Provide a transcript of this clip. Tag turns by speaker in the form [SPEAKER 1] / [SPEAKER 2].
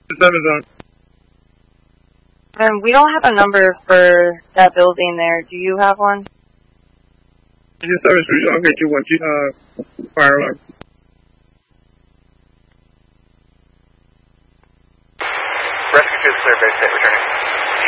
[SPEAKER 1] 7 zone.
[SPEAKER 2] We don't have a number for that building there. Do you have one?
[SPEAKER 1] Just 7 Street, I'll get you one. Fire alarm.
[SPEAKER 3] Rescue field clear, base state returning.